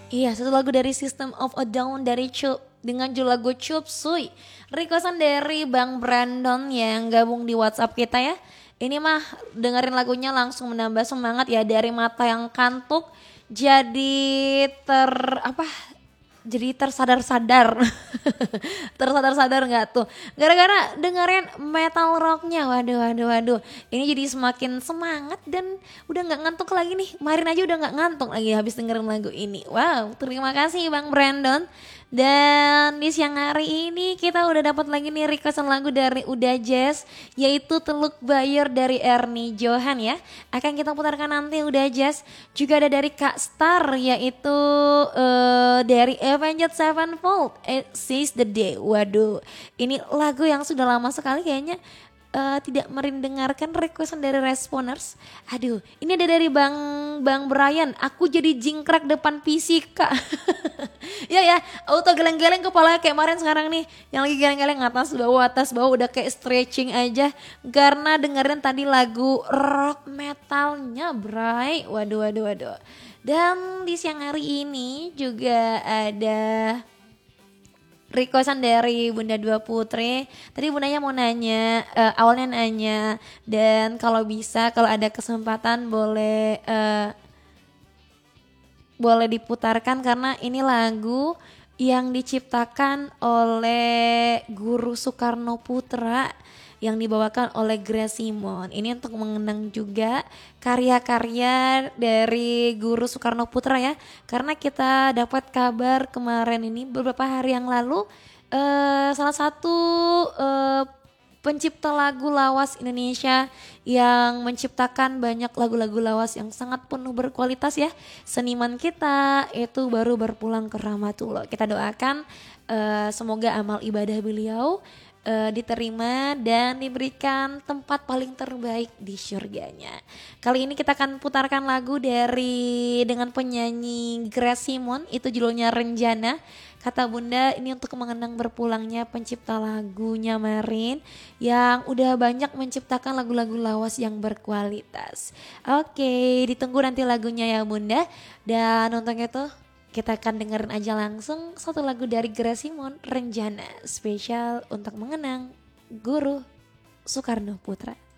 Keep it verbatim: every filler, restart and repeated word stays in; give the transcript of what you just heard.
Iya, satu lagu dari System of a Down dari Cup dengan judul lagu Cup Suy. Requestan dari Bang Brandon yang gabung di WhatsApp kita ya. Ini mah dengerin lagunya langsung menambah semangat ya, dari mata yang kantuk jadi ter apa? Jadi tersadar-sadar. Tersadar-sadar nggak tuh? Gara-gara dengerin metal rocknya. Waduh, waduh, waduh. Ini jadi semakin semangat dan udah nggak ngantuk lagi nih. Kemarin aja udah nggak ngantuk lagi habis dengerin lagu ini. Wow, terima kasih Bang Brandon. Dan di siang hari ini kita udah dapat lagi nih requestan lagu dari Uda Jazz, yaitu Teluk Bayur dari Ernie Johan ya. Akan kita putarkan nanti Uda Jazz. Juga ada dari Kak Star, yaitu uh, dari Avenged Sevenfold, eh, Seize the Day. Waduh, ini lagu yang sudah lama sekali kayaknya uh, tidak mendengarkan requestan dari Responers. Aduh, ini ada dari Bang Bang Brian. Aku jadi jingkrak depan P C Kak. Ya ya, auto geleng-geleng kepala kayak kemarin sekarang nih. Yang lagi geleng-geleng atas bawah atas bawah udah kayak stretching aja. Karena dengerin tadi lagu rock metalnya Bray. Waduh waduh waduh. Dan di siang hari ini juga ada requestan dari Bunda Dua Putri. Tadi bundanya mau nanya, uh, awalnya nanya. Dan kalau bisa, kalau ada kesempatan boleh uh, boleh diputarkan karena ini lagu yang diciptakan oleh Guru Soekarno Putra yang dibawakan oleh Grace Simon. Ini untuk mengenang juga karya-karya dari Guru Soekarno Putra ya. Karena kita dapat kabar kemarin ini beberapa hari yang lalu uh, salah satu uh, pencipta lagu lawas Indonesia yang menciptakan banyak lagu-lagu lawas yang sangat penuh berkualitas ya. Seniman kita itu baru berpulang ke Rahmatullah. Kita doakan uh, semoga amal ibadah beliau uh, diterima dan diberikan tempat paling terbaik di syurganya. Kali ini kita akan putarkan lagu dari dengan penyanyi Grace Simon, itu judulnya Renjana. Kata Bunda ini untuk mengenang berpulangnya pencipta lagunya Marin yang udah banyak menciptakan lagu-lagu lawas yang berkualitas. Oke, ditunggu nanti lagunya ya Bunda. Dan untuk itu kita akan dengerin aja langsung satu lagu dari Grace Simon, Renjana, spesial untuk mengenang Guru Soekarno Putra.